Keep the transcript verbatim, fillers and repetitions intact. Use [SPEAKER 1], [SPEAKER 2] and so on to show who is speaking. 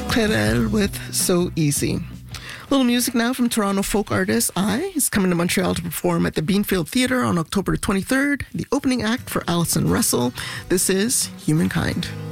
[SPEAKER 1] Querelle with So Easy. A little music now from Toronto folk artist I. He's coming to Montreal to perform at the Beanfield Theatre on October twenty-third, the opening act for Alison Russell. This is Humankind.